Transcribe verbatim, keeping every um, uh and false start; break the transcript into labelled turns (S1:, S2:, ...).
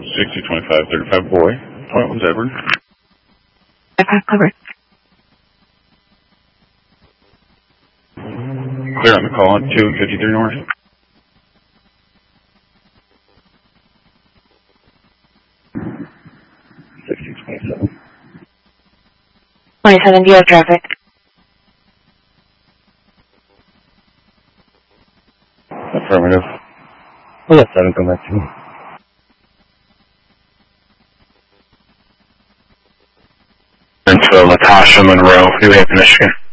S1: sixty twenty-five thirty-five boy. Point was Edward.
S2: five cover.
S1: Clear on the call on two fifty-three north. sixty twenty-seven.
S2: twenty-seven, do you have traffic?
S1: Affirmative. Well, that's seven, come back to me.
S3: Into Latasha Monroe, New Haven, Michigan.